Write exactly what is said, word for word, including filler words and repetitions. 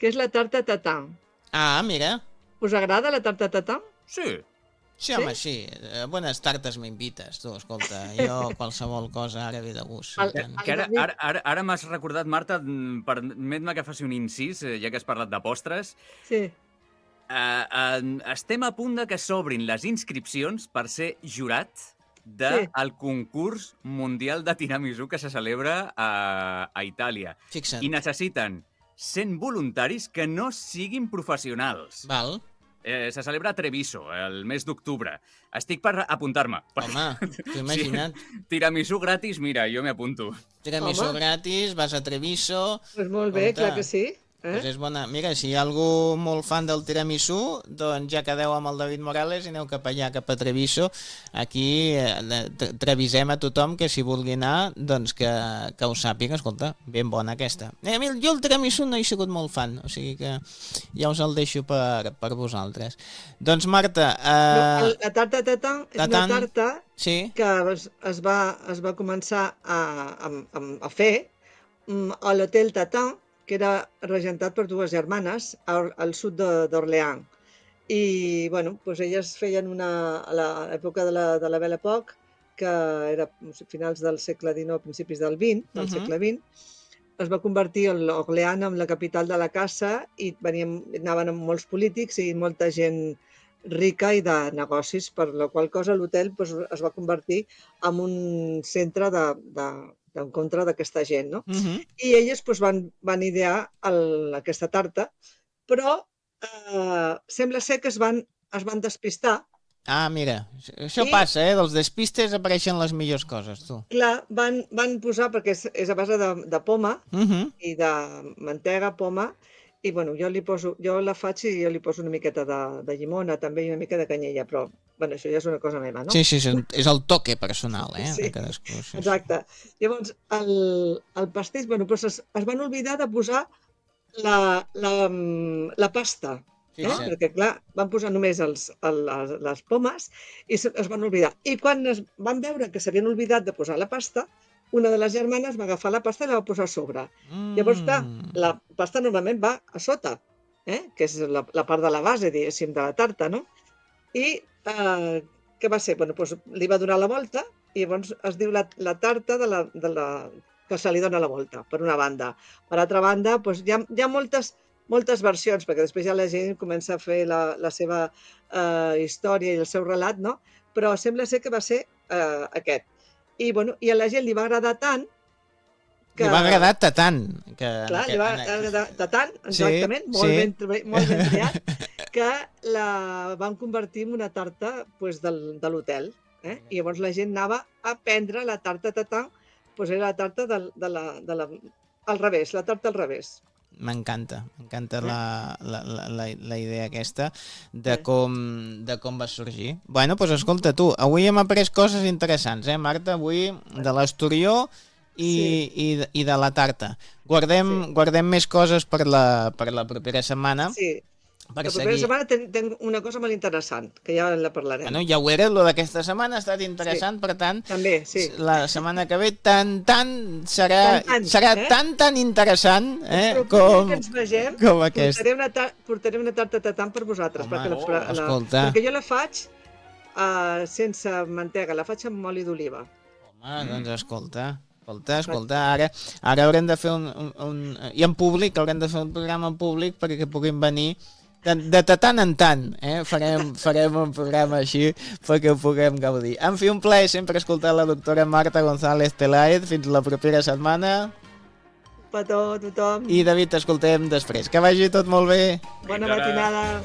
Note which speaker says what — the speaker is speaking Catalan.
Speaker 1: que és la tarta tatin.
Speaker 2: Ah, mira.
Speaker 1: Us agrada la tarta tatin?
Speaker 3: Sí.
Speaker 2: Sí, home, sí. A bones tartes m'invites, tu, escolta. Jo qualsevol cosa ara ve de gust.
Speaker 1: El-
Speaker 2: i tant.
Speaker 3: Que ara ara, ara, ara m'has recordat, Marta, mm, permet-me que faci un incís, eh, ja que has parlat de postres.
Speaker 1: Sí.
Speaker 3: Uh, uh, estem a punt de que s'obrin les inscripcions per ser jurat del
Speaker 1: Sí.
Speaker 3: concurs mundial de tiramisú que se celebra a, a Itàlia.
Speaker 2: Fixa't.
Speaker 3: I necessiten cent voluntaris que no siguin professionals.
Speaker 2: Val.
Speaker 3: Eh, se celebra a Treviso, el mes d'octubre. Estic per apuntar-me.
Speaker 2: Home, t'ho imagina't.
Speaker 3: Sí, tiramisú gratis, mira, jo m'apunto.
Speaker 2: Tiramisú
Speaker 1: Home.
Speaker 2: gratis, vas a Treviso...
Speaker 1: Pues molt bé,
Speaker 2: Escolta,
Speaker 1: clar que sí.
Speaker 2: Pues
Speaker 1: Eh?
Speaker 2: és bona. Mira, si hi ha algú molt fan del tiramisú, doncs ja quedeu amb el David Morales i aneu cap allà, cap a Treviso. Aquí eh, tre- trevisem a tothom que si vulgui anar, doncs que, que ho sàpiga. Escolta, ben bona aquesta. Eh, a mi, jo el tiramisú no he sigut molt fan, o sigui que ja us el deixo per, per vosaltres. Doncs Marta...
Speaker 1: No,
Speaker 2: Eh,
Speaker 1: el- la tarta tatin és una
Speaker 2: tatin.
Speaker 1: tarta
Speaker 2: sí?
Speaker 1: que es, es, va, es va començar a, a, a, a fer mm, a l'Hotel Tatin, que era regentat per dues germanes al, al sud de- d'Orléans. I, bueno, doncs elles feien una... a l'època de la, de la Belle Époque, que era no sé, finals del segle dinou, principis del vint, del
Speaker 2: Mhm.
Speaker 1: segle vint, es va convertir l'Orléans en la capital de la caça i venien, anaven amb molts polítics i molta gent rica i de negocis, per la qual cosa l'hotel doncs, es va convertir en un centre de, de, d'encontre d'aquesta gent, no?
Speaker 2: Mhm.
Speaker 1: I elles doncs, van, van idear el, aquesta tarta, però eh, sembla ser que es van, es van despistar.
Speaker 2: Ah, mira, això
Speaker 1: I-
Speaker 2: passa, eh? Dels despistes apareixen les millors coses, tu.
Speaker 1: Clar, van, van posar, perquè és, és a base de, de poma
Speaker 2: Mhm.
Speaker 1: i de mantega, poma, i bueno, jo li poso, jo la faig i jo li poso una miqueta de, de llimona també i una mica de canyella, però bueno, això ja és una cosa meva, no?
Speaker 2: Sí, sí, sí, és el toque personal, eh?
Speaker 1: Sí,
Speaker 2: de cadascú. Sí, sí.
Speaker 1: Exacte. Llavors, el, el pastís, bueno, doncs es, es van oblidar de posar la, la, mm, la pasta, eh?
Speaker 2: Fixa't.
Speaker 1: Perquè, clar, van posar només els, el, les, les pomes i se, es van oblidar. I quan es van veure que s'havien oblidat de posar la pasta, una de les germanes va agafar la pasta i la va posar a sobre.
Speaker 2: Mm.
Speaker 1: Llavors, clar, la pasta normalment va a sota, eh? Que és la, la part de la base, diguéssim, de la tarta, no? I eh, què va ser? Bueno, doncs li va donar la volta i llavors es diu la, la tarta de la, de la, que se li dona la volta, per una banda. Per altra banda, doncs hi ha, hi ha moltes, moltes versions, perquè després ja la gent comença a fer la, la seva eh, història i el seu relat, no? Però sembla ser que va ser eh, aquest. I, bueno, i a la gent li va agradar tant que...
Speaker 2: Li va agradar tant. Que,
Speaker 1: Clar,
Speaker 2: que,
Speaker 1: li va agradar tant, exactament,
Speaker 2: Sí,
Speaker 1: molt,
Speaker 2: sí.
Speaker 1: ben, tre- molt ben triat, que la van convertir en una tarta pues, del, de l'hotel. Eh? I llavors la gent anava a prendre la tarta tatin, pues era la tarta de, de la, de la, al revés, la tarta al revés.
Speaker 2: M'encanta, m'encanta
Speaker 1: Eh?
Speaker 2: la, la, la, la, la idea aquesta de
Speaker 1: Eh.
Speaker 2: com, de com va sorgir. Bueno, doncs escolta tu, avui hem après coses interessants, eh, Marta? Avui de l'Asturió i,
Speaker 1: Sí.
Speaker 2: i, de- i de la tarta. Guardem,
Speaker 1: Sí.
Speaker 2: guardem més coses per la, per la propera setmana.
Speaker 1: Sí,
Speaker 2: Per
Speaker 1: la propera
Speaker 2: seguir.
Speaker 1: setmana ten, tenc una cosa molt interessant, que ja la parlarem.
Speaker 2: Bueno, ja ho era, lo d'aquesta setmana ha estat interessant, per tant,
Speaker 1: També, sí.
Speaker 2: la setmana que ve tan, tan, serà,
Speaker 1: Tan, tan,
Speaker 2: serà
Speaker 1: eh?
Speaker 2: tan, tan interessant eh,
Speaker 1: Però
Speaker 2: com,
Speaker 1: que ens vegem,
Speaker 2: com aquest.
Speaker 1: portaré una, ta portaré una tarta tatin per vosaltres.
Speaker 2: Home,
Speaker 1: perquè, la,
Speaker 2: oh,
Speaker 1: la,
Speaker 2: escolta.
Speaker 1: perquè jo la faig uh, sense mantega, la faig amb oli d'oliva.
Speaker 2: Home, doncs escolta, escolta, escolta, ara, ara haurem de fer un, un, un... I en públic, haurem de fer un programa en públic perquè puguin venir de, de tant en tant, eh? Farem, farem un programa així perquè ho puguem gaudir. En fi, un plaer sempre escoltar la doctora Marta González Peláez. Fins la propera setmana.
Speaker 1: Petó, tothom.
Speaker 2: I David, t'escoltem després. Que vagi tot molt bé.
Speaker 1: Bona
Speaker 3: Fins ara.
Speaker 1: matinada.